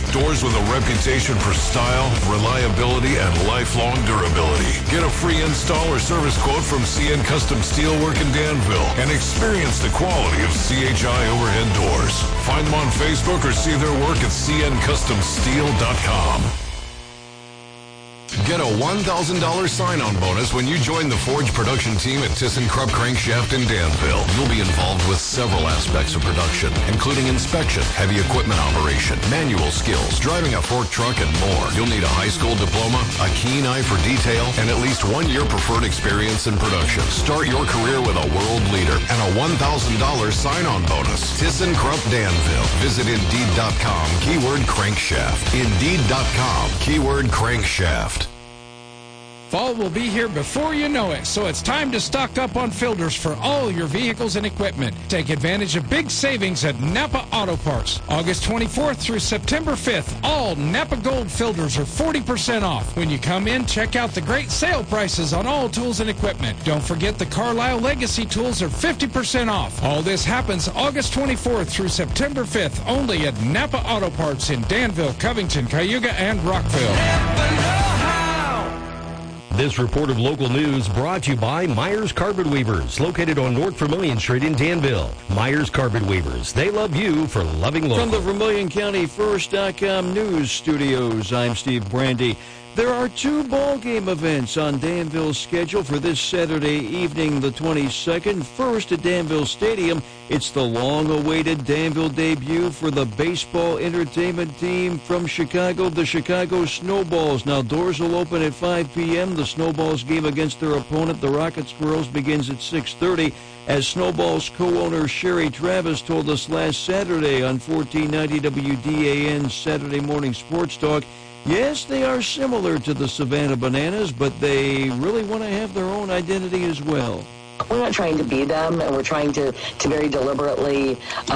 Doors with a reputation for style, reliability, and lifelong durability. Get a free install or service quote from CN Custom Steelwork in Danville and experience the quality of CHI overhead doors. Find them on Facebook or see their work at cncustomsteel.com. Get a $1,000 sign-on bonus when you join the Forge production team at ThyssenKrupp Crankshaft in Danville. You'll be involved with several aspects of production, including inspection, heavy equipment operation, manual skills, driving a fork truck, and more. You'll need a high school diploma, a keen eye for detail, and at least 1 year preferred experience in production. Start your career with a world leader and a $1,000 sign-on bonus. ThyssenKrupp Danville. Visit Indeed.com, keyword crankshaft. Indeed.com, keyword crankshaft. Fall will be here before you know it, so it's time to stock up on filters for all your vehicles and equipment. Take advantage of big savings at Napa Auto Parts. August 24th through September 5th, all Napa Gold filters are 40% off. When you come in, check out the great sale prices on all tools and equipment. Don't forget the Carlisle Legacy tools are 50% off. All this happens August 24th through September 5th, only at Napa Auto Parts in Danville, Covington, Cayuga, and Rockville. This report of local news brought to you by Myers Carpet Weavers, located on North Vermilion Street in Danville. Myers Carpet Weavers, they love you for loving local. From the Vermilion County First.com News Studios, I'm Steve Brandy. There are 2 ball game events on Danville's schedule for this Saturday evening, the 22nd. First at Danville Stadium, it's the long-awaited Danville debut for the baseball entertainment team from Chicago, the Chicago Snowballs. Now, doors will open at 5 p.m. The Snowballs game against their opponent, the Rocket Squirrels, begins at 6:30. As Snowballs co-owner Sherry Travis told us last Saturday on 1490 WDAN Saturday Morning Sports Talk, yes, they are similar to the Savannah Bananas, but they really want to have their own identity as well. We're not trying to be them, and we're trying to very deliberately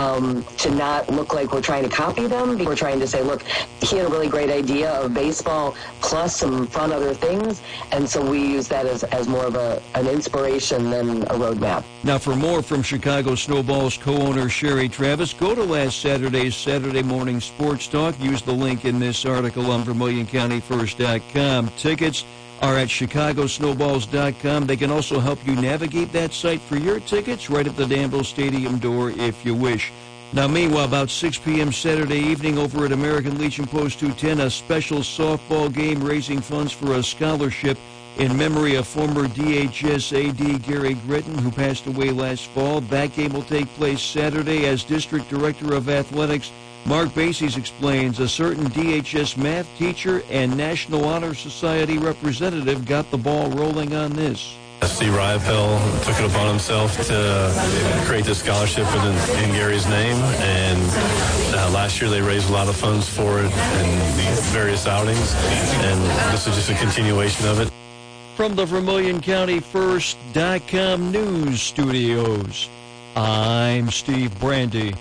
to not look like we're trying to copy them. We're trying to say, look, he had a really great idea of baseball plus some fun other things, and so we use that as more of an inspiration than a roadmap. Now, for more from Chicago Snowballs co-owner Sherry Travis, go to last Saturday's Saturday Morning Sports Talk. Use the link in this article on VermilionCountyFirst.com. Tickets are at ChicagoSnowballs.com. They can also help you navigate that site for your tickets right at the Danville Stadium door if you wish. Now, meanwhile, about 6 p.m. Saturday evening over at American Legion Post 210, a special softball game raising funds for a scholarship in memory of former DHS AD Gary Gritton, who passed away last fall. That game will take place Saturday. As District Director of Athletics Mark Bases explains, a certain DHS math teacher and National Honor Society representative got the ball rolling on this. Steve Riopel took it upon himself to create this scholarship in Gary's name, and last year they raised a lot of funds for it in the various outings, and this is just a continuation of it. From the Vermilion County First.com News Studios, I'm Steve Brandy.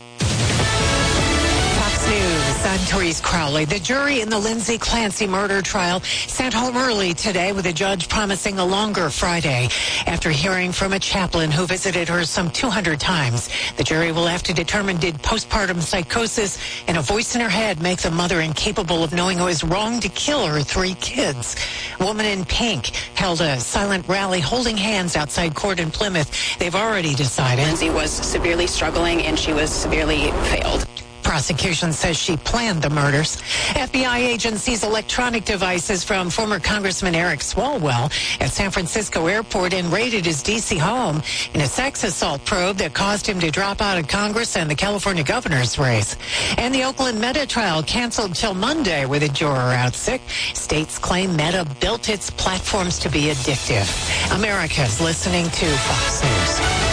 News, I'm Therese Crowley. The jury in the Lindsay Clancy murder trial sent home early today with a judge promising a longer Friday. After hearing from a chaplain who visited her some 200 times, the jury will have to determine did postpartum psychosis and a voice in her head make the mother incapable of knowing it was wrong to kill her 3 kids. A woman in pink held a silent rally holding hands outside court in Plymouth. They've already decided Lindsay was severely struggling and she was severely failed. Prosecution says she planned the murders. FBI agents seize electronic devices from former Congressman Eric Swalwell at San Francisco Airport and raided his D.C. home in a sex assault probe that caused him to drop out of Congress and the California governor's race. And the Oakland Meta trial canceled till Monday with a juror out sick. States claim Meta built its platforms to be addictive. America's listening to Fox News.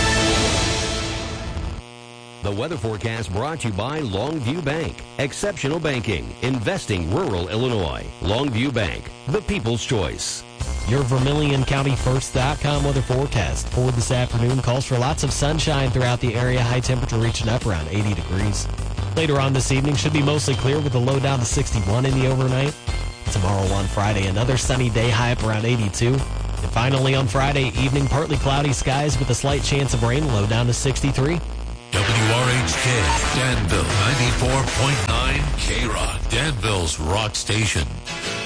The weather forecast brought to you by Longview Bank. Exceptional banking. Investing rural Illinois. Longview Bank. The people's choice. Your Vermilion County First.com weather forecast for this afternoon calls for lots of sunshine throughout the area. High temperature reaching up around 80 degrees. Later on this evening should be mostly clear with a low down to 61 in the overnight. Tomorrow on Friday, another sunny day, high up around 82. And finally on Friday evening, partly cloudy skies with a slight chance of rain, low down to 63. WRHK, Danville 94.9 K-Rock, Danville's rock station.